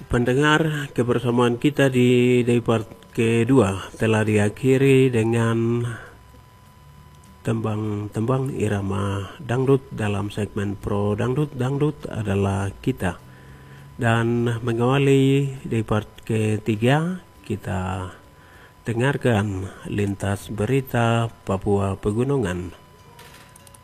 Pendengar, kebersamaan kita di part kedua telah diakhiri dengan tembang-tembang irama dangdut dalam segmen Pro Dangdut. Dangdut adalah kita. Dan mengawali di part ketiga, kita dengarkan lintas berita Papua Pegunungan.